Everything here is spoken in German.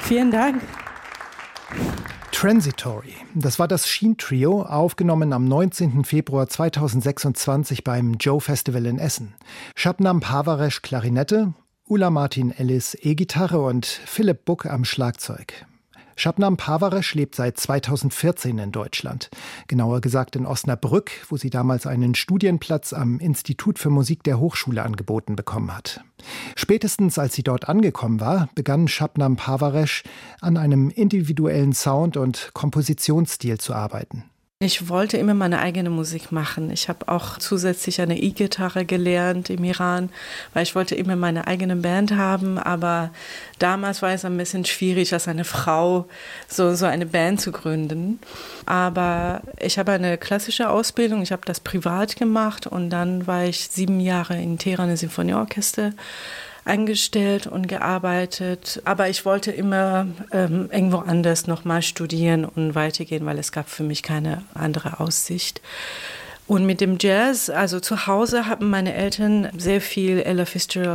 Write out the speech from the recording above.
Vielen Dank. Transitory, das war das Sheen-Trio, aufgenommen am 19. Februar 2026 beim Joe Festival in Essen. Shabnam Parvaresh Klarinette, Ulla Martin Ellis E-Gitarre und Philipp Buck am Schlagzeug. Shabnam Parvaresh lebt seit 2014 in Deutschland. Genauer gesagt in Osnabrück, wo sie damals einen Studienplatz am Institut für Musik der Hochschule angeboten bekommen hat. Spätestens als sie dort angekommen war, begann Shabnam Parvaresh an einem individuellen Sound und Kompositionsstil zu arbeiten. Ich wollte immer meine eigene Musik machen. Ich habe auch zusätzlich eine E-Gitarre gelernt im Iran, weil ich wollte immer meine eigene Band haben. Aber damals war es ein bisschen schwierig, als eine Frau so eine Band zu gründen. Aber ich habe eine klassische Ausbildung, ich habe das privat gemacht und dann war ich 7 Jahre in Teheran im Sinfonieorchester angestellt und gearbeitet. Aber ich wollte immer irgendwo anders nochmal studieren und weitergehen, weil es gab für mich keine andere Aussicht. Und mit dem Jazz, also zu Hause haben meine Eltern sehr viel Ella Fitzgerald